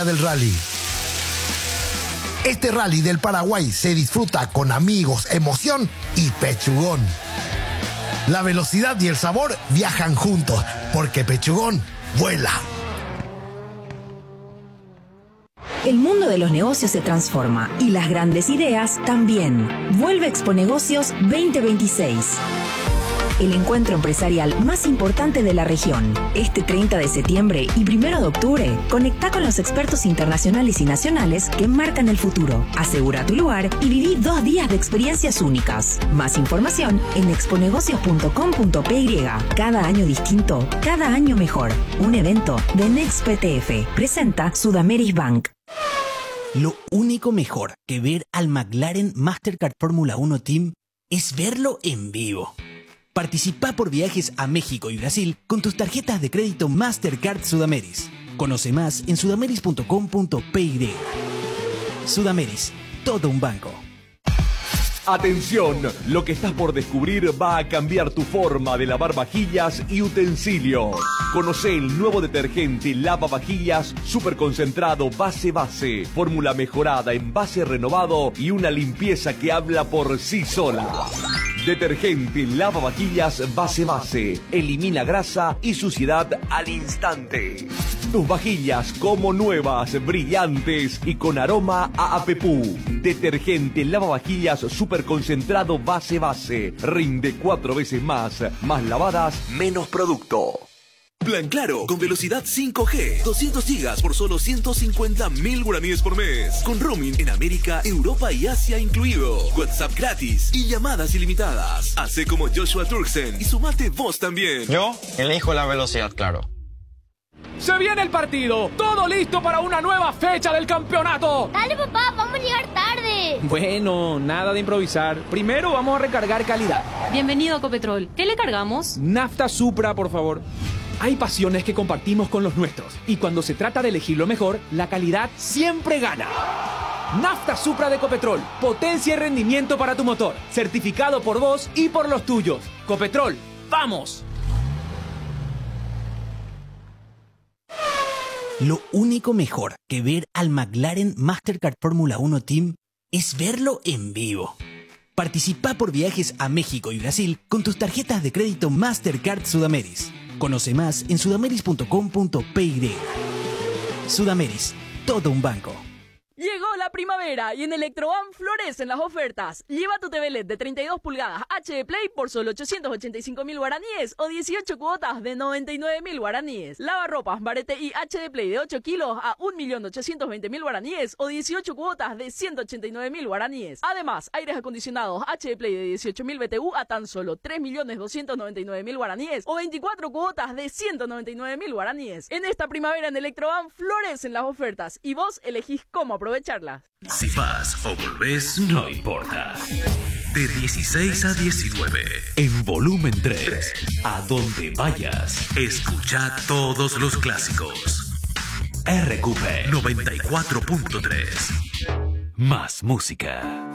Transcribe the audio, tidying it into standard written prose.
del rally. Este rally del Paraguay se disfruta con amigos, emoción y pechugón. La velocidad y el sabor viajan juntos, porque Pechugón vuela. El mundo de los negocios se transforma y las grandes ideas también. Vuelve Expo Negocios 2026. El encuentro empresarial más importante de la región. Este 30 de septiembre y 1 de octubre, conecta con los expertos internacionales y nacionales que marcan el futuro. Asegura tu lugar y viví 2 días de experiencias únicas. Más información en exponegocios.com.py. Cada año distinto, cada año mejor. Un evento de Next PTF. Presenta Sudameris Bank. Lo único mejor que ver al McLaren Mastercard Fórmula 1 Team es verlo en vivo. Participa por viajes a México y Brasil con tus tarjetas de crédito Mastercard Sudameris. Conoce más en sudameris.com.py. Sudameris, todo un banco. Atención, lo que estás por descubrir va a cambiar tu forma de lavar vajillas y utensilios. Conoce el nuevo detergente lavavajillas super concentrado base, fórmula mejorada, envase renovado y una limpieza que habla por sí sola. Detergente lavavajillas base, elimina grasa y suciedad al instante. Tus vajillas como nuevas, brillantes y con aroma a apepú. Detergente lavavajillas super concentrado base, rinde 4 veces más lavadas, menos producto. Plan Claro, con velocidad 5G, 200 gigas por solo 150.000 guaraníes por mes. Con roaming en América, Europa y Asia incluido. WhatsApp gratis y llamadas ilimitadas. Hacé como Joshua Turksen y sumate vos también. Yo elijo la velocidad Claro. ¡Se viene el partido! ¡Todo listo para una nueva fecha del campeonato! ¡Dale, papá! ¡Vamos a llegar tarde! Bueno, nada de improvisar. Primero vamos a recargar calidad. Bienvenido a Ecopetrol. ¿Qué le cargamos? Nafta Supra, por favor. Hay pasiones que compartimos con los nuestros. Y cuando se trata de elegir lo mejor, la calidad siempre gana. Nafta Supra de Ecopetrol. Potencia y rendimiento para tu motor. Certificado por vos y por los tuyos. Ecopetrol, ¡vamos! Lo único mejor que ver al McLaren Mastercard Fórmula 1 Team es verlo en vivo. Participa por viajes a México y Brasil con tus tarjetas de crédito Mastercard Sudameris. Conoce más en sudameris.com.py. Sudameris, todo un banco. Llegó la primavera y en Electroban florecen las ofertas. Lleva tu TV LED de 32 pulgadas HD Play por solo 885.000 guaraníes o 18 cuotas de 99.000 guaraníes. Lavarropas Barete y HD Play de 8 kilos a 1.820.000 guaraníes o 18 cuotas de 189.000 guaraníes. Además, aires acondicionados HD Play de 18.000 BTU a tan solo 3.299.000 guaraníes o 24 cuotas de 199.000 guaraníes. En esta primavera en Electroban florecen las ofertas y vos elegís cómo aprovecharlas. Si vas o volvés, no importa. De 16 a 19, en volumen 3, a donde vayas, escucha todos los clásicos. RQP 94.3. Más música.